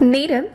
நேரம்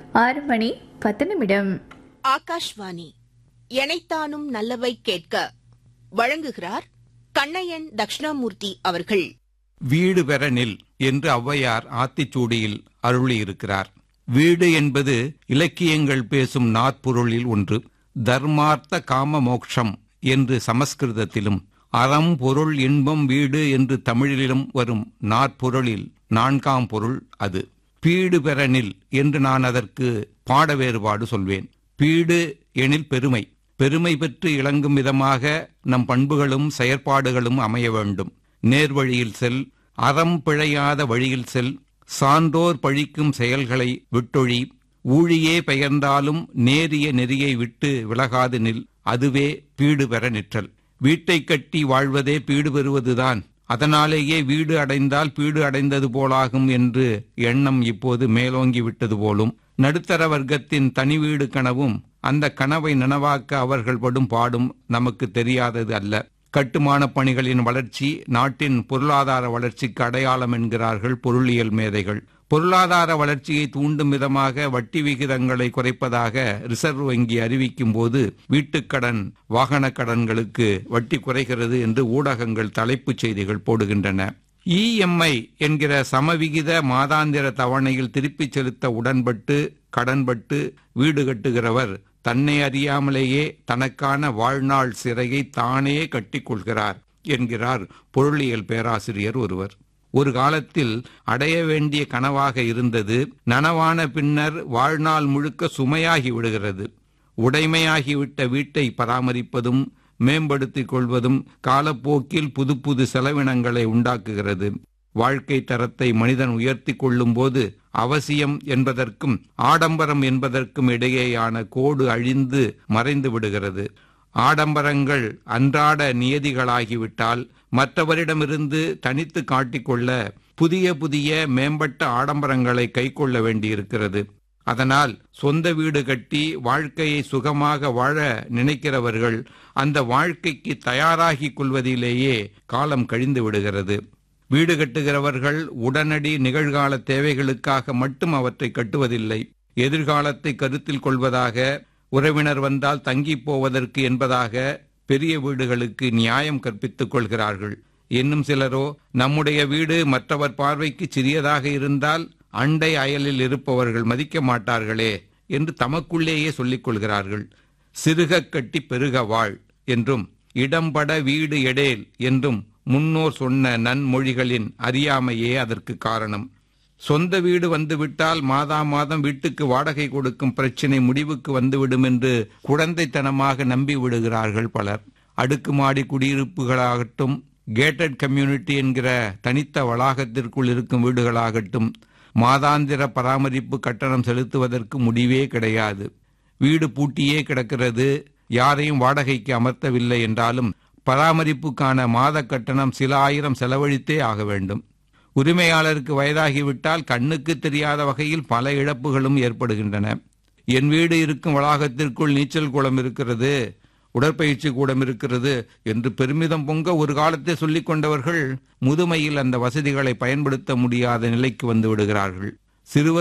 6:10. ஆகாஷ்வாணி எனைத்தானும் நல்லவை கேட்க வழங்குகிறார் கண்ணையன் தட்சிணாமூர்த்தி அவர்கள். வீடு பெற நில் என்று ஔவையார் ஆத்திச்சூடியில் அருளியிருக்கிறார். வீடு என்பது இலக்கியங்கள் பேசும் நாற்பொருளில் ஒன்று. தர்மார்த்த காம மோக்ஷம் என்று சமஸ்கிருதத்திலும், அறம் பொருள் இன்பம் வீடு என்று தமிழிலும் வரும் நாற்பொருளில் 4ஆம் பொருள் அது. பீடு பெற நில் என்று நான் அதற்கு பாட வேறுபாடு சொல்வேன். பீடு எனில் பெருமை. பெருமை பெற்று இளங்கும் விதமாக நம் பண்புகளும் செயற்பாடுகளும் அமைய வேண்டும். நேர்வழியில் செல், அறம் பிழையாத வழியில் செல், சான்றோர் பழிக்கும் செயல்களை விட்டொழி, ஊழியே பெயர்ந்தாலும் நேரிய நெறியை விட்டு விலகாது நில், அதுவே பீடு பெற நிற்றல். வீட்டை கட்டி வாழ்வதே பீடு பெறுவதுதான். அதனாலேயே வீடு அடைந்தால் பீடு அடைந்தது போலாகும் என்று எண்ணம் இப்போது மேலோங்கி விட்டது போலும். நடுத்தர வர்க்கத்தின் தனி வீடு கனவும் அந்த கனவை நனவாக்க அவர்கள் படும் பாடும் நமக்கு தெரியாதது அல்ல. கட்டுமான பணிகளின் வளர்ச்சி நாட்டின் பொருளாதார வளர்ச்சிக்கு அடையாளம் என்கிறார்கள் பொருளியல் மேதைகள். பொருளாதார வளர்ச்சியை தூண்டும் விதமாக வட்டி விகிதங்களை குறைப்பதாக ரிசர்வ் வங்கி அறிவிக்கும் போது வீட்டுக்கடன், வாகன கடன்களுக்கு வட்டி குறைகிறது என்று ஊடகங்கள் தலைப்புச் செய்திகள் போடுகின்றன. இஎம்ஐ என்கிற சமவிகித மாதாந்திர தவணையில் திருப்பிச் செலுத்த உடன்பட்டு கடன்பட்டு வீடு கட்டுகிறவர் தன்னை அறியாமலேயே தனக்கான வாழ்நாள் சிறையை தானே கட்டிக்கொள்கிறார் என்கிறார் பொருளியல் பேராசிரியர் ஒருவர். ஒரு காலத்தில் அடைய வேண்டிய கனவாக இருந்தது நனவான பின்னர் வாழ்நாள் முழுக்க சுமையாகி விடுகிறது. உடைமையாகிவிட்ட வீட்டை பராமரிப்பதும் மேம்படுத்திக் கொள்வதும் காலப்போக்கில் புது புது செலவினங்களை உண்டாக்குகிறது. வாழ்க்கை தரத்தை மனிதன் உயர்த்தி கொள்ளும் போது அவசியம் என்பதற்கும் ஆடம்பரம் என்பதற்கும் இடையேயான கோடு அழிந்து மறைந்து விடுகிறது. ஆடம்பரங்கள் அன்றாட நியதிகளாகிவிட்டால் மற்றவரிடமிருந்து தனித்து காட்டிக்கொள்ள புதிய புதிய மேம்பட்ட ஆடம்பரங்களை கைக்கொள்ள வேண்டியிருக்கிறது. அதனால் சொந்த வீடு கட்டி வாழ்க்கையை சுகமாக வாழ நினைக்கிறவர்கள் அந்த வாழ்க்கைக்கு தயாராகி கொள்வதிலேயே காலம் கழிந்து விடுகிறது. வீடு கட்டுகிறவர்கள் உடனடி நிகழ்கால தேவைகளுக்காக மட்டும் அவற்றை கட்டுவதில்லை. எதிர்காலத்தை கருத்தில் கொள்வதாக, உறவினர் வந்தால் தங்கி போவதற்கு என்பதாக பெரிய வீடுகளுக்கு நியாயம் கற்பித்துக் கொள்கிறார்கள். இன்னும் சிலரோ நம்முடைய வீடு மற்றவர் பார்வைக்கு சிறியதாக இருந்தால் அண்டை அயலில் இருப்பவர்கள் மதிக்க மாட்டார்களே என்று தமக்குள்ளேயே சொல்லிக் கொள்கிறார்கள். சிறுக கட்டி பெருக வாழ் என்றும் இடம்பட வீடு எடேல் என்றும் முன்னோர் சொன்ன நன்மொழிகளின் அறியாமையே அதற்கு காரணம். சொந்த வீடு வந்துவிட்டால் மாதா மாதம் வீட்டுக்கு வாடகை கொடுக்கும் பிரச்சினை முடிவுக்கு வந்துவிடும் என்று குழந்தைத்தனமாக நம்பி விடுகிறார்கள் பலர். அடுக்குமாடி குடியிருப்புகளாகட்டும், கேட்டட் கம்யூனிட்டி என்கிற தனித்த வளாகத்திற்குள் இருக்கும் வீடுகளாகட்டும், மாதாந்திர பராமரிப்பு கட்டணம் செலுத்துவதற்கு முடிவே கிடையாது. வீடு பூட்டியே கிடக்கிறது. யாரையும் வாடகைக்கு அமர்த்தவில்லை என்றாலும் பராமரிப்புக்கான மாத கட்டணம் சில ஆயிரம் செலவழித்தே ஆக வேண்டும். உரிமையாளருக்கு வயதாகிவிட்டால் கண்ணுக்கு தெரியாத வகையில் பல இழப்புகளும் ஏற்படுகின்றன. என் வீடு இருக்கும் வளாகத்திற்குள் நீச்சல் குளம் இருக்கிறது, உடற்பயிற்சி கூடம் இருக்கிறது என்று பெருமிதம் பொங்க ஒரு காலத்தை சொல்லிக் கொண்டவர்கள் முதுமையில் அந்த வசதிகளை பயன்படுத்த முடியாத நிலைக்கு வந்து விடுகிறார்கள். சிறுவர்